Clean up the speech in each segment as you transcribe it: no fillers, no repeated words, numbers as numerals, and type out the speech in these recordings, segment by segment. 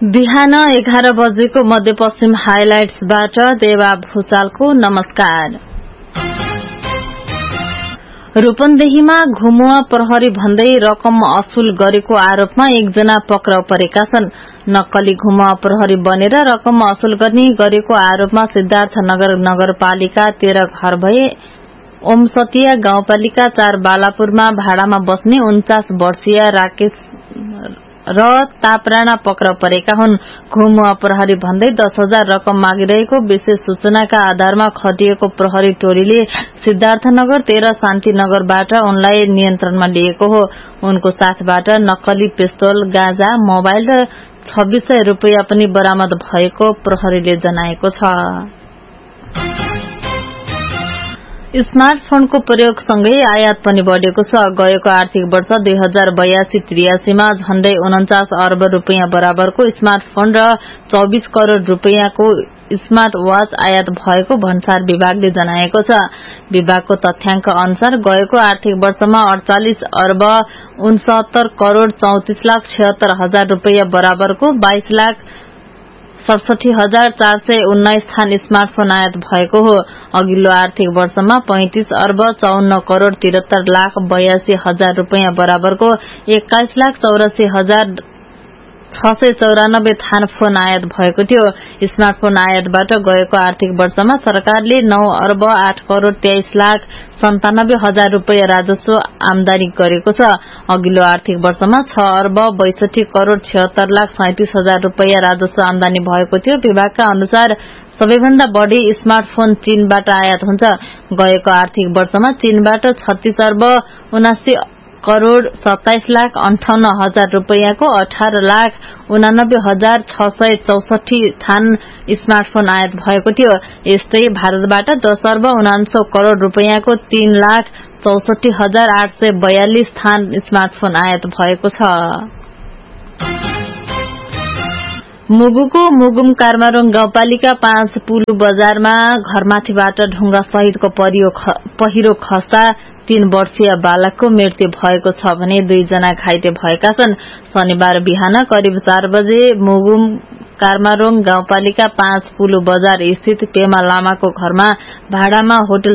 बिहान 11 बजेको मध्यपश्चिम हाइलाइट्सबाट देवा भूषालको नमस्कार। रूपन्देहीमा घुमुवा प्रहरी भन्दै रकम असुल गरेको आरोपमा एकजना पक्राउ परेका छन्। नक्कली घुमुवा प्रहरी बनेर रकम असुल गर्ने गरेको आरोपमा सिद्धार्थनगर नगरपालिका 13 घर भए ओमसतिया गाउँपालिका 4 बालापुरमा भाडामा बस्ने 49 वर्षीय राकेश र तापराना पक्राउ परेका हुन्। घुमुवा प्रहरी भन्दै 10,000 रकम मागिरहेको विशेष सूचनाका आधारमा खटिएको प्रहरी टोलीले सिद्धार्थनगर 13 शान्तिनगरबाट उनलाई नियन्त्रणमा लिएको हो। उनको साथबाट नक्कली पिस्तोल, गाँजा, मोबाइल र 2600 रुपैयाँ पनि बरामद भएको प्रहरीले जनाएको छ। स्मार्टफोनको प्रयोगसँगै आयात पनि बढ़ेको छ। गएको आर्थिक वर्ष 2082-83 मा झण्डै 49 अर्ब रुपैयाँ बराबरको स्मार्टफोन र 24 करोड़ रुपैयाँको स्मार्ट वाच आयात भएको भन्सार विभागले जनाएको छ। विभागको तथ्याङ्क अनुसार गएको आर्थिक वर्षमा 48 अर्ब 69 करोड़ 34,76,000 रुपैयाँ बराबरको 22,67,419 थान स्मार्टफोन आयात भएको हो। अघिल्लो आर्थिक वर्षमा 35 अर्ब 54 करोड़ 73,82,000 रुपैयाँ बराबरको 21,84,694 थान फोन आयात भएको थियो। स्मार्टफोन आयातबाट गएको आर्थिक वर्षमा सरकारले 9 अर्ब 8 करोड़ 23,97,000 रुपैयाँ राजस्व आमदानी गरेको छ। अघिल्लो आर्थिक वर्षमा 6 अर्ब 62 करोड़ 76,37,000 रुपैयाँ राजस्व आमदानी भएको थियो। विभागका अनुसार सबैभन्दा बढ़ी स्मार्टफोन चीनबाट आयात हुन्छ। गएको आर्थिक वर्षमा चीनबाट 36 अर्ब 79 करोड़ 27,58,000 रुपैयाँको 18,89,664 थान स्मार्टफोन आयात भएको थियो। यस्तै भारतबाट 10 अर्ब 49 करोड़ रुपैयाँको 3,64,842 थान स्मार्टफोन आयात भएको छ। मुगुको मुगुम कार्मारोङ गाउँपालिका 5 पुलु बजारमा घरमाथिबाट ढुङ्गा सहितको पहिरो खस्दा 3 वर्षीय बालकको मृत्यु भएको छ भने 2 जना घाइते भएका छन्। शनिबार बिहान करिब 4 बजे मुगुम कार्मारोङ गाउँपालिका 5 पुलु बजार स्थित पेमा लामाको घरमा भाडामा होटल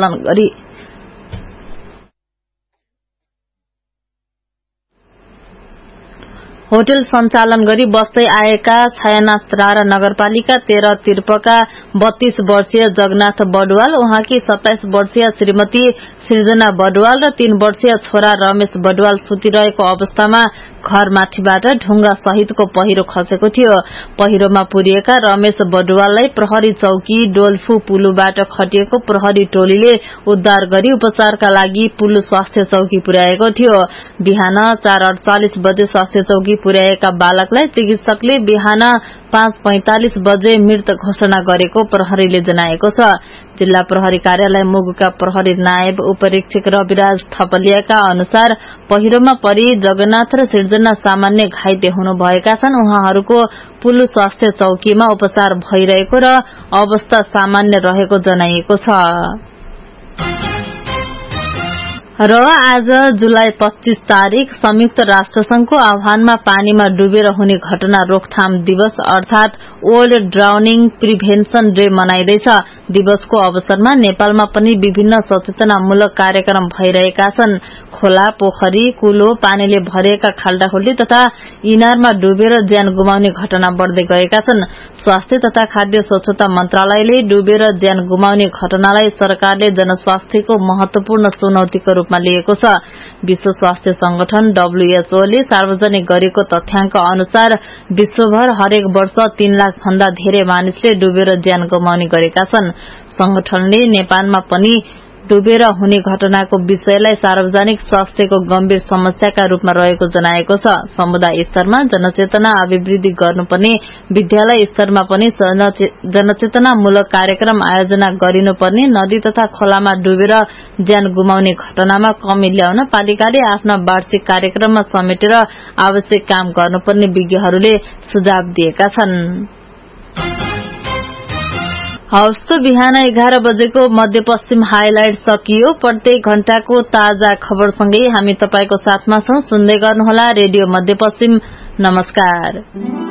सञ्चालन गरी बस्दै आएका छायानाथ रारा नगरपालिका 13 तिर्पका 32 वर्षीय जगन्नाथ बडुवाल, उहाँकी 27 वर्षीय श्रीमती सृजना बडुवाल र 3 वर्षीय छोरा रमेश बडुवाल सुतिरहेको अवस्थामा घरमाथिबाट ढुङ्गा सहितको पहिरो खसेको थियो। पहिरोमा पुरिएका रमेश बडुवाललाई प्रहरी चौकी डोल्फु पुलुबाट खटिएको प्रहरी टोलीले उद्धार गरी उपचारका लागि पुलु स्वास्थ्य चौकी पुर्याएको थियो। बिहान 4:48 बजे स्वास्थ्य चौकी पुर्याएका बालकलाई चिकित्सकले बिहान 5:45 बजे मृत घोषणा गरेको प्रहरीले जनाएको छ। जिल्ला प्रहरी कार्यालय मुगुका प्रहरी नायब उपरीक्षक रविराज थपलियाका अनुसार पहिरोमा परि जगन्नाथ र सृजना सामान्य घाइते हुनुभएका छन्। उहाँहरूको पुलु स्वास्थ्य चौकीमा उपचार भइरहेको र अवस्था सामान्य रहेको जनाइएको छ। र आज जुलाई 25 तारिक संयुक्त राष्ट्रसंघको आह्वानमा पानीमा डुबेर हुने घटना रोकथाम दिवस अर्थात वर्ल्ड ड्राउनिङ प्रिभेन्सन डे मनाइँदैछ। दिवसको अवसरमा नेपालमा पनि विभिन्न सचेतनामूलक कार्यक्रम भइरहेका छन्। खोला, पोखरी, कुलो, पानीले भरिएका खाल्डाखुल्डी तथा इनारमा डुबेर ज्यान गुमाउने घटना बढ़दै गएका छन्। स्वास्थ्य तथा खाद्य स्वच्छता मन्त्रालयले डुबेर ज्यान गुमाउने घटनालाई सरकारले जनस्वास्थ्यको महत्वपूर्ण चुनौतीको रूपमा लिएको छ। विश्व स्वास्थ्य संगठन WHO ले सार्वजनिक गरेको तथ्याङ्क अनुसार विश्वभर हरेक वर्ष 3 लाख भन्दा धेरै मानिसले डुबेर ज्यान गुमाउने गरेका छन्। संगठनले नेपालमा पनि डुबेर हुने घटनाको विषयलाई सार्वजनिक स्वास्थ्यको गम्भीर समस्याका रूपमा रहेको जनाएको छ। समुदाय स्तरमा जनचेतना अभिवृद्धि गर्नुपर्ने, विद्यालय स्तरमा पनि जनचेतनामूलक कार्यक्रम आयोजना गरिनुपर्ने, नदी तथा खोलामा डुबेर ज्यान गुमाउने घटनामा कमी ल्याउन पालिकाले आफ्ना वार्षिक कार्यक्रममा समेटेर आवश्यक काम गर्नुपर्ने विज्ञहरूले सुझाव दिएका छन्। हवस् त बिहान 11 बजेको मध्यपश्चिम हाइलाइट सकियो। प्रत्येक घण्टाको ताजा खबरसँगै हामी तपाईको साथमा छौं। सुन्दै गर्नुहोला रेडियो मध्यपश्चिम। नमस्कार।